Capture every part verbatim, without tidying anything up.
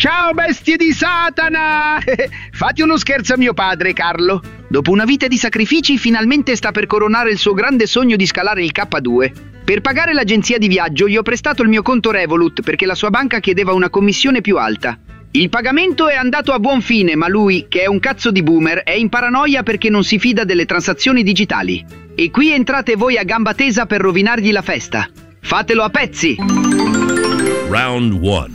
Ciao bestie di Satana! Fate uno scherzo a mio padre, Carlo. Dopo una vita di sacrifici, finalmente sta per coronare il suo grande sogno di scalare il K due. Per pagare l'agenzia di viaggio gli ho prestato il mio conto Revolut perché la sua banca chiedeva una commissione più alta. Il pagamento è andato a buon fine, ma lui, che è un cazzo di boomer, è in paranoia perché non si fida delle transazioni digitali. E qui entrate voi a gamba tesa per rovinargli la festa. Fatelo a pezzi! Round one.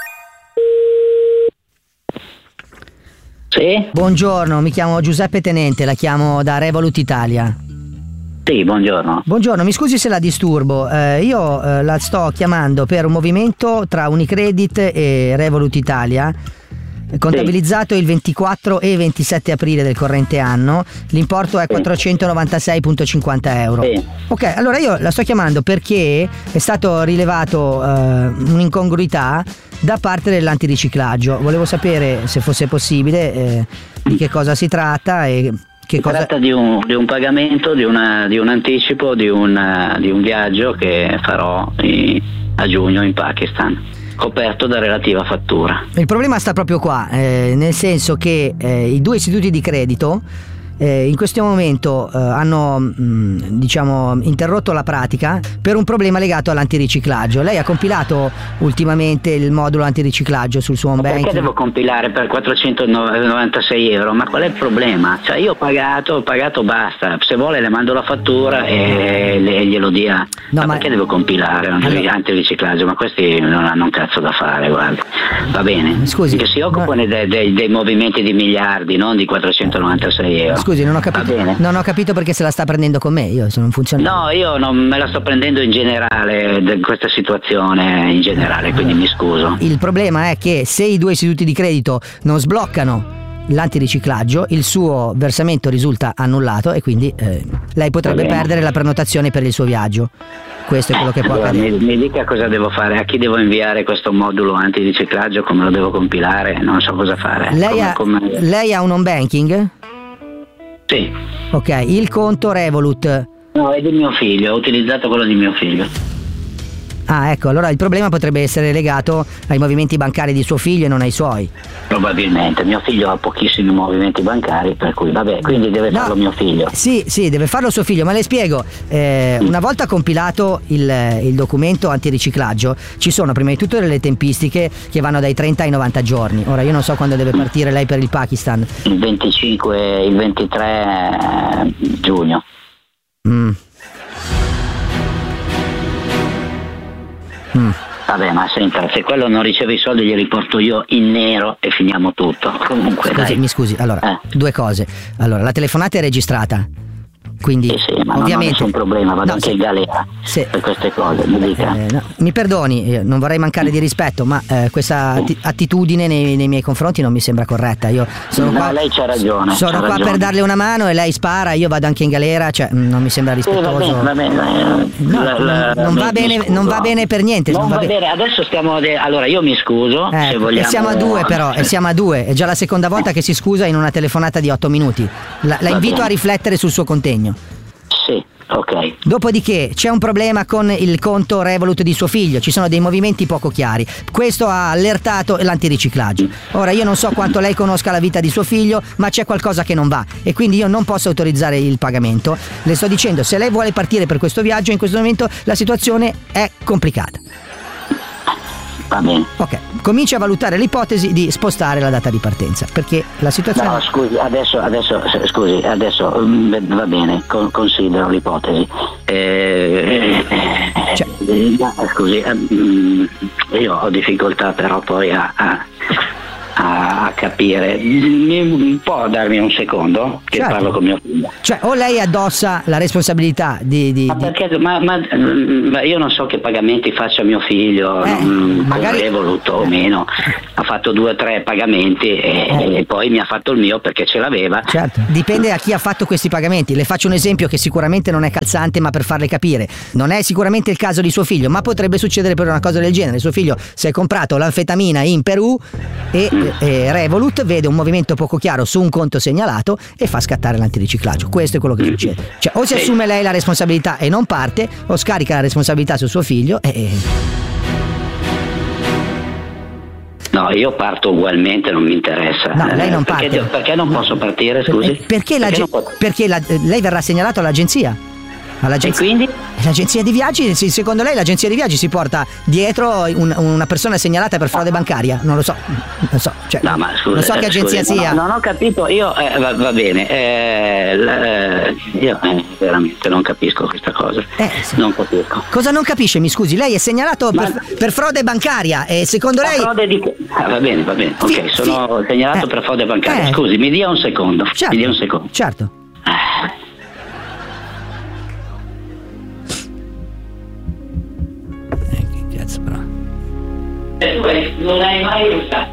Sì? Buongiorno, mi chiamo Giuseppe Tenente, la chiamo da Revolut Italia. Sì, buongiorno. Buongiorno, mi scusi se la disturbo, eh, io eh, la sto chiamando per un movimento tra Unicredit e Revolut Italia, contabilizzato sì. il ventiquattro e ventisette aprile del corrente anno, l'importo è sì. quattrocentonovantasei virgola cinquanta euro. Sì. Ok, allora io la sto chiamando perché è stato rilevato eh, un'incongruità da parte dell'antiriciclaggio. Volevo sapere se fosse possibile eh, di che cosa si tratta e che si cosa... tratta di un, di un pagamento, di, una, di un anticipo di un, di un viaggio che farò in, a giugno in Pakistan, coperto da relativa fattura. Il problema sta proprio qua, eh, nel senso che eh, i due istituti di credito eh, in questo momento eh, hanno mh, diciamo interrotto la pratica per un problema legato all'antiriciclaggio. Lei ha compilato ultimamente il modulo antiriciclaggio sul suo home banking? Perché devo compilare per quattrocentonovantasei euro? Ma qual è il problema? Cioè io ho pagato, ho pagato, basta. Se vuole le mando la fattura e le, glielo dia. No, ma, ma perché devo compilare un allora... antiriciclaggio? Ma questi non hanno un cazzo da fare, guarda. Va bene? Scusi, che si occupano no... dei, dei, dei movimenti di miliardi, non di quattrocentonovantasei euro. Scusi, non ho capito, non ho capito perché se la sta prendendo con me, io sono un funzionario. No, io non me la sto prendendo in generale, di questa situazione in generale, quindi mi scuso. Il problema è che se i due istituti di credito non sbloccano l'antiriciclaggio, il suo versamento risulta annullato e quindi eh, lei potrebbe perdere la prenotazione per il suo viaggio. Questo è quello che può allora, accadere. Mi, mi dica cosa devo fare, a chi devo inviare questo modulo antiriciclaggio, come lo devo compilare, non so cosa fare. Lei, come, ha, come... lei ha un home banking? Sì. Ok, il conto Revolut? No, è di mio figlio, ho utilizzato quello di mio figlio. Ah, ecco, allora il problema potrebbe essere legato ai movimenti bancari di suo figlio e non ai suoi. Probabilmente, mio figlio ha pochissimi movimenti bancari, per cui vabbè, quindi deve no, farlo mio figlio. Sì, sì, deve farlo suo figlio, ma le spiego, eh, una volta compilato il, il documento antiriciclaggio, ci sono prima di tutto delle tempistiche che vanno dai trenta ai novanta giorni. Ora io non so quando deve partire lei per il Pakistan. Il venticinque, il ventitré giugno. Mm. Mm. Vabbè, ma senta, se quello non riceve i soldi glieli porto io in nero e finiamo tutto. Comunque scusi, dai. mi scusi, allora, eh. due cose. Allora, la telefonata è registrata. Quindi sì, sì, ma ovviamente non ho nessun problema, vado no, anche sì. in galera sì. per queste cose, mi dica. Eh, no, mi perdoni, non vorrei mancare di rispetto, ma eh, questa atti- attitudine nei, nei miei confronti non mi sembra corretta. Io sono no, qua, lei c'ha ragione. Sono c'ha qua ragione. per darle una mano e lei spara, io vado anche in galera, cioè non mi sembra rispettoso. Sì, va bene, va bene. No, la, la, non, va bene, non va bene per niente. Non, non va, va bene, adesso stiamo. De- allora io mi scuso. Eh, se vogliamo... E siamo a due però, e siamo a due. È già la seconda volta che si scusa in una telefonata di otto minuti. La, la invito bene. a riflettere sul suo contegno. Sì. Ok. Dopodiché c'è un problema con il conto Revolut di suo figlio, ci sono dei movimenti poco chiari. Questo ha allertato l'antiriciclaggio. Ora io non so quanto lei conosca la vita di suo figlio, ma c'è qualcosa che non va e quindi io non posso autorizzare il pagamento. Le sto dicendo, se lei vuole partire per questo viaggio, in questo momento la situazione è complicata. Va bene. Ok, cominci a valutare l'ipotesi di spostare la data di partenza, perché la situazione... No, scusi, adesso, adesso, scusi, adesso va bene, con, considero l'ipotesi. Eh, cioè. eh, scusi, eh, io ho difficoltà però poi a... a... a capire. Mi può darmi un secondo che certo. parlo con mio figlio? Cioè o lei addossa la responsabilità di, di, ma perché ma, ma, ma io non so che pagamenti faccia mio figlio, eh, non, magari avrei voluto o meno, ha fatto due o tre pagamenti e, eh. e poi mi ha fatto il mio perché ce l'aveva. Certo, dipende a chi ha fatto questi pagamenti. Le faccio un esempio che sicuramente non è calzante, ma per farle capire, non è sicuramente il caso di suo figlio, ma potrebbe succedere per una cosa del genere. Suo figlio si è comprato l'anfetamina in Perù e mm. eh, Revolut vede un movimento poco chiaro su un conto segnalato e fa scattare l'antiriciclaggio. Questo è quello che succede. Cioè o si assume lei la responsabilità e non parte, o scarica la responsabilità su suo figlio e... No, No, io parto ugualmente, non mi interessa. No, lei non perché, parte. Perché non posso partire, scusi? Perché, la, perché, ge- perché la, lei verrà segnalato all'agenzia. All'agenzia. E quindi? L'agenzia di viaggi, secondo lei l'agenzia di viaggi si porta dietro un, una persona segnalata per frode bancaria? Non lo so, non so, cioè, no, ma scusi, non so che agenzia scusi, sia. No, non ho capito, io eh, va, va bene, eh, la, eh, io eh, veramente non capisco questa cosa. Eh, sì. Non capisco. Cosa non capisce, mi scusi? Lei è segnalato Ma... per, per frode bancaria e secondo lei... Frode di... ah, va bene, va bene, Fi- ok, sono fi- segnalato eh, per frode bancaria. eh. Scusi, mi dia un secondo. Certo, mi dia un secondo. certo. Ah. Però. E tu non hai mai usato.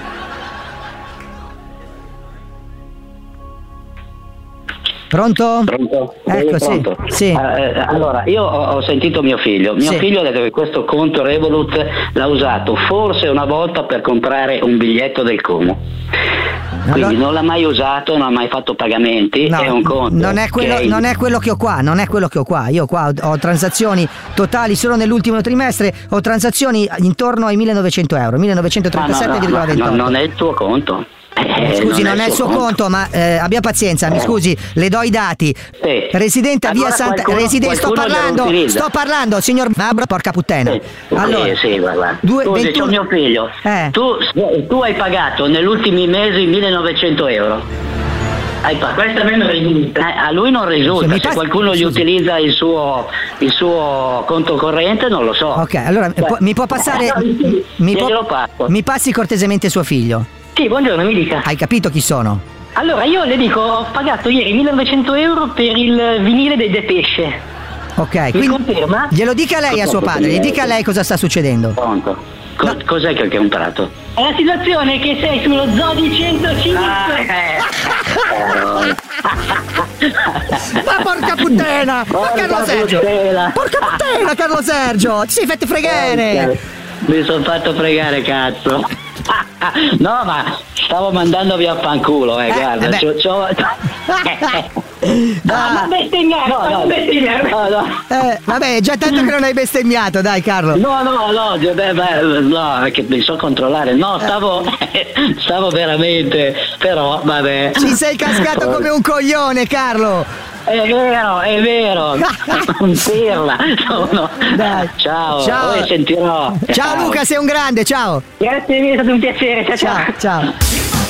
Pronto? Pronto? Ecco, sì, Pronto? sì. Eh, allora, io ho, ho sentito mio figlio. Mio Sì. figlio ha detto che questo conto Revolut l'ha usato forse una volta per comprare un biglietto del Como. Quindi Allora- non l'ha mai usato, non ha mai fatto pagamenti, No, è un conto. non è, quello, che- non è quello che ho qua, non è quello che ho qua. Io qua ho, ho transazioni totali solo nell'ultimo trimestre, ho transazioni intorno ai millenovecento euro, Ma no, millenovecentotrentasette virgola no, no, ventotto. no, non è il tuo conto. Eh, Scusi, non è il suo conto, ma eh, abbia pazienza, mi scusi, le do i dati. Sì. Residente a via Allora Santa. qualcuno- Residen- sto qualcuno parlando, lo utilizza. sto parlando, signor Mabro, porca puttana. Sì, Allora, sì, sì, guarda. due- Scusi, ventuno c'ho mio figlio. Eh. Tu, tu hai pagato negli ultimi mesi millenovecento euro. Hai pa- Questa a me non risulta. Eh, a lui non risulta. Mi Se passi- qualcuno gli scusi. utilizza il suo, il suo conto corrente, non lo so. ok, allora pu- mi può passare. Mi, può- Glielo passo. mi passi cortesemente suo figlio. Sì, buongiorno, mi dica. Hai capito chi sono? Allora, io le dico, ho pagato ieri millenovecento euro per il vinile dei Depeche. Ok, Mi quindi conferma? glielo dica lei a suo padre, gli dica a lei cosa sta succedendo. Pronto? Co- No. Cos'è che che è un prato? È la situazione che sei sullo zoo di centocinque. Ma porca puttana! Ma Porca Carlo Sergio! puttana. Porca puttana, Carlo Sergio! Ti sei fatto fregare! Mi sono fatto fregare, cazzo. No, ma stavo mandando via a fanculo, eh, Eh, guarda. eh beh. c'ho- c'ho- Ah, ma bestemmiare, No, no, non bestemmiare. no, no. Eh, vabbè, è già tanto che non hai bestemmiato, dai Carlo. No, no, no, beh, beh, no, perché mi so controllare. No, stavo, stavo veramente, però, vabbè. Ci sei cascato come un coglione, Carlo! È vero, è vero. Un pirla. No, no. Dai. Ciao, Ciao. poi sentirò. Ciao Luca, sei un grande, ciao! Grazie mille, è stato un piacere. Ciao, ciao. Ciao, ciao.